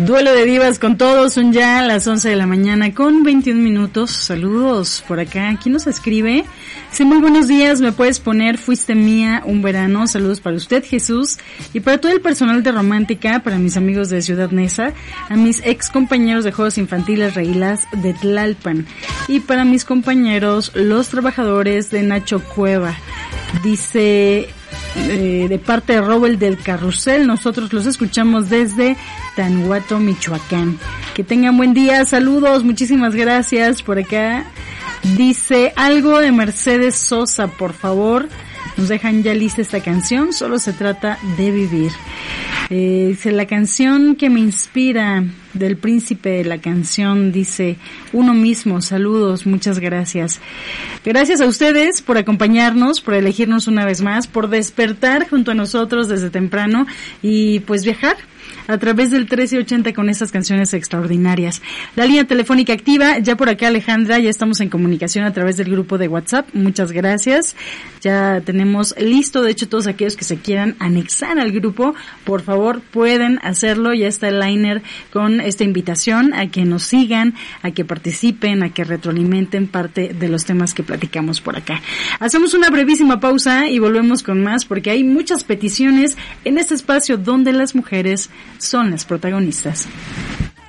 Duelo de divas con todos, son ya las 11 de la mañana con 21 minutos. Saludos por acá. ¿Quién nos escribe? Dice, muy buenos días, me puedes poner Fuiste Mía un verano. Saludos para usted, Jesús, y para todo el personal de Romántica, para mis amigos de Ciudad Neza, a mis ex compañeros de Juegos Infantiles Reilas de Tlalpan, y para mis compañeros, los trabajadores de Nacho Cueva. Dice, de parte de Robel del Carrusel, nosotros los escuchamos desde Tanhuato, Michoacán. Que tengan buen día, saludos, muchísimas gracias. Por acá dice, algo de Mercedes Sosa, por favor. Nos dejan ya lista esta canción, solo se trata de vivir. Dice, la canción que me inspira, del príncipe de la canción, dice, uno mismo. Saludos, muchas gracias. Gracias a ustedes por acompañarnos, por elegirnos una vez más, por despertar junto a nosotros desde temprano y pues viajar a través del 1380 con estas canciones extraordinarias. La línea telefónica activa, ya por acá Alejandra, ya estamos en comunicación a través del grupo de WhatsApp, muchas gracias. Ya tenemos listo, de hecho todos aquellos que se quieran anexar al grupo, por favor pueden hacerlo, ya está el liner con esta invitación a que nos sigan, a que participen, a que retroalimenten parte de los temas que platicamos por acá. Hacemos una brevísima pausa y volvemos con más porque hay muchas peticiones en este espacio donde las mujeres son las protagonistas.